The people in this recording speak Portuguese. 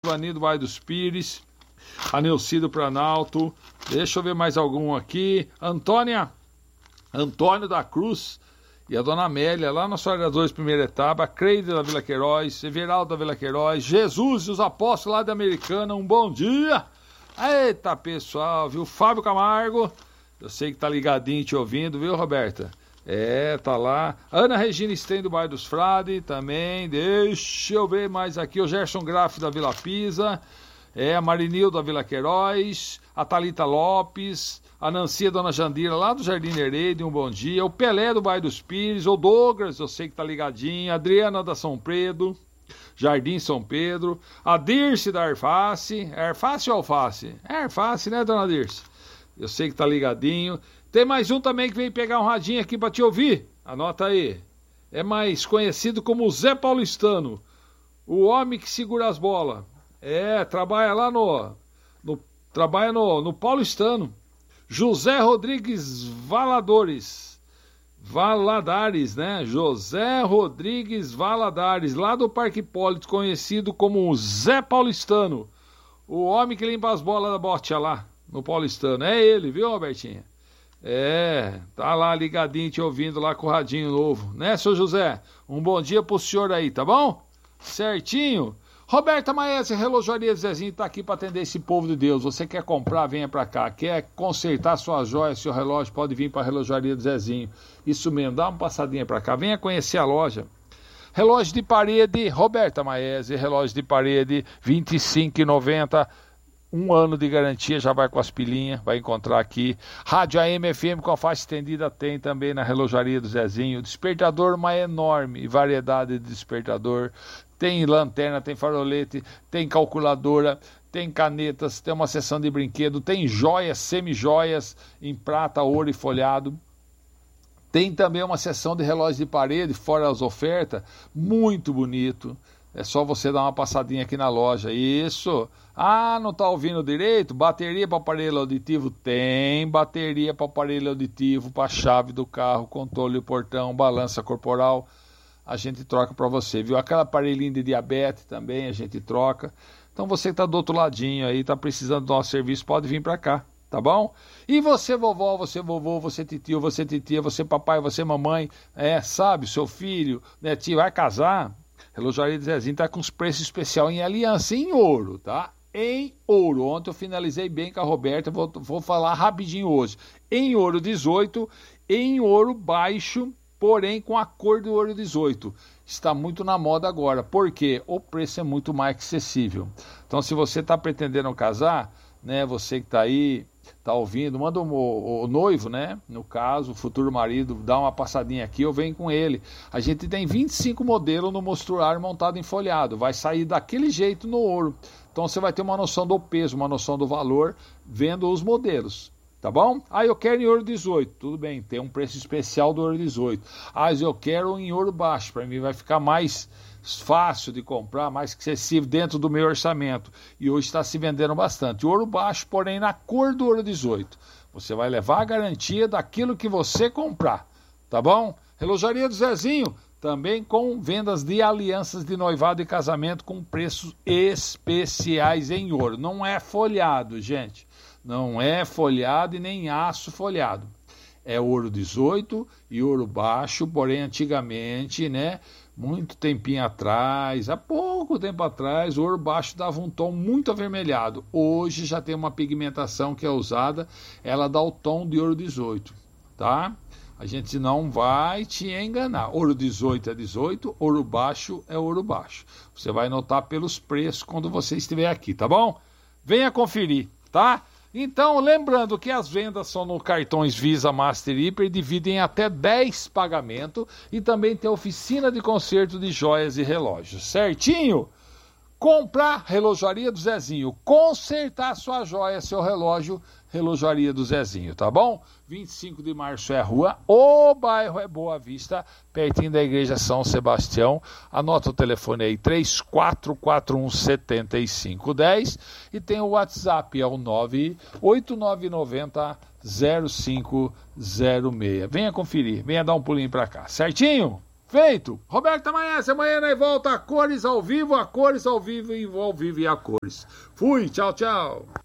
do Aninho do Bairro dos Pires, a Neuci do Planalto, deixa eu ver mais algum aqui, Antônio da Cruz e a Dona Amélia, lá na Soares 2, primeira etapa, a Creide da Vila Queiroz, Everaldo da Vila Queiroz, Jesus e os Apóstolos lá da Americana, um bom dia. Eita, pessoal, viu? Fábio Camargo, eu sei que tá ligadinho te ouvindo, viu, Roberta? Tá lá. Ana Regina Stein do Bairro dos Frades também, deixa eu ver mais aqui, o Gerson Graff da Vila Pisa, a Marinil da Vila Queiroz, a Thalita Lopes, a Nancy, a Dona Jandira lá do Jardim Nereide, um bom dia, o Pelé do Bairro dos Pires, o Douglas, eu sei que tá ligadinho, a Adriana da São Pedro, Jardim São Pedro, a Dirce da Arface, é Arface ou Alface? É Arface, né, Dona Dirce? Eu sei que tá ligadinho. Tem mais um também que veio pegar um radinho aqui pra te ouvir, anota aí, é mais conhecido como Zé Paulistano, o homem que segura as bolas, trabalha lá trabalha no Paulistano, José Rodrigues Valadares, né? José Rodrigues Valadares, lá do Parque Hipólito, conhecido como Zé Paulistano, o homem que limpa as bolas da bote lá, no Paulistano. É ele, viu, Robertinha? Tá lá ligadinho te ouvindo lá com o radinho novo, né, seu José? Um bom dia pro senhor aí, tá bom? Certinho? Roberta Maese, Relojaria do Zezinho, tá aqui para atender esse povo de Deus. Você quer comprar, venha para cá. Quer consertar suas joias, seu relógio, pode vir para a Relojaria do Zezinho. Isso mesmo, dá uma passadinha para cá, venha conhecer a loja. Relógio de parede, Roberta Maese, relógio de parede, R$ 25,90. 1 ano de garantia, já vai com as pilinhas, vai encontrar aqui. Rádio AM, FM com a faixa estendida tem também na Relojaria do Zezinho. Despertador, uma enorme variedade de despertador. Tem lanterna, tem farolete, tem calculadora, tem canetas, tem uma seção de brinquedo, tem joias, semi-joias em prata, ouro e folhado. Tem também uma seção de relógios de parede, fora as ofertas, muito bonito. É só você dar uma passadinha aqui na loja. Isso. Não tá ouvindo direito? Bateria para aparelho auditivo? Tem bateria para aparelho auditivo, para chave do carro, controle do portão, balança corporal. A gente troca para você, viu? Aquela aparelhinho de diabetes também a gente troca. Então você que tá do outro ladinho aí, tá precisando do nosso serviço, pode vir para cá, tá bom? E você vovó, você vovô, você titio, você titia, você papai, você mamãe, sabe, seu filho, netinho, vai casar? Relojaria do Zezinho tá com os preços especial em aliança, em ouro, tá? Em ouro. Ontem eu finalizei bem com a Roberta, vou falar rapidinho hoje. Em ouro 18, em ouro baixo, porém com a cor do ouro 18. Está muito na moda agora, porque o preço é muito mais acessível. Então, se você está pretendendo casar, né, você que está aí, está ouvindo, manda o noivo, né, no caso, o futuro marido, dá uma passadinha aqui, eu venho com ele. A gente tem 25 modelos no mostruário montado em folhado, vai sair daquele jeito no ouro. Então, você vai ter uma noção do peso, uma noção do valor, vendo os modelos. Tá bom? Eu quero em ouro 18. Tudo bem, tem um preço especial do ouro 18. Eu quero em ouro baixo. Para mim vai ficar mais fácil de comprar, mais acessível dentro do meu orçamento. E hoje está se vendendo bastante. Ouro baixo, porém na cor do ouro 18. Você vai levar a garantia daquilo que você comprar. Tá bom? Relojaria do Zezinho, também com vendas de alianças de noivado e casamento com preços especiais em ouro. Não é folhado, gente. Não é folhado e nem aço folhado. É ouro 18 e ouro baixo, porém antigamente, né, muito tempinho atrás, há pouco tempo atrás, o ouro baixo dava um tom muito avermelhado. Hoje já tem uma pigmentação que é usada, ela dá o tom de ouro 18, tá? A gente não vai te enganar. Ouro 18 é 18, ouro baixo é ouro baixo. Você vai notar pelos preços quando você estiver aqui, tá bom? Venha conferir, tá? Então, lembrando que as vendas são no cartões Visa, Master e Hiper, dividem em até 10 pagamentos e também tem oficina de conserto de joias e relógios, certinho? Comprar, Relojaria do Zezinho. Consertar sua joia, seu relógio, Relojaria do Zezinho, tá bom? 25 de março é a rua, o bairro é Boa Vista, pertinho da igreja São Sebastião. Anota o telefone aí, 3441-7510. E tem o WhatsApp, é o 98990-0506. Venha conferir, venha dar um pulinho pra cá, certinho? Feito. Roberto Amanhece, amanhã nós volta a cores ao vivo e ao vivo e a cores. Fui, tchau, tchau.